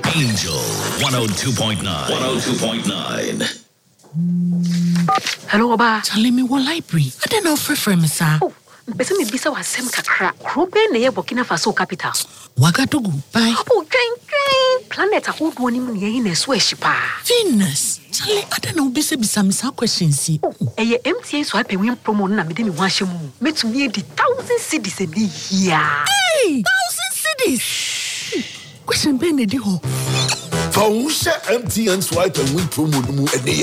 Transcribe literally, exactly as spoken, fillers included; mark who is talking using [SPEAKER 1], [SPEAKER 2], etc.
[SPEAKER 1] Angel one oh two point nine. one oh two point nine.
[SPEAKER 2] Hello, Oba.
[SPEAKER 3] Tell me what library. I don't know for frame, sir.
[SPEAKER 2] Oh, mpese me bisa wa sem kakra. Krobe na ye Burkina Faso capital.
[SPEAKER 3] Wagadugu, bye.
[SPEAKER 2] Oh, train, train. Planet a whole one in ye in so shipa.
[SPEAKER 3] Venus. Charlie, I don't know bisa bisa misa questions.
[SPEAKER 2] Oh, eh M T N so happy win promo na me de me wan shemu. Me to me the thousand cities e be here.
[SPEAKER 3] Hey, thousand cities. Question ben e di ho.
[SPEAKER 4] Fausha M T N swipe and win promo no mu